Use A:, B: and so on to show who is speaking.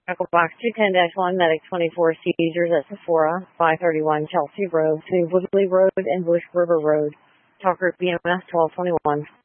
A: Echo Box 210-1, Medic 24 seizures at Sephora, 531 Chelsea Road, New Woodley Road, and Bush River Road. Talk Group BMS 1221.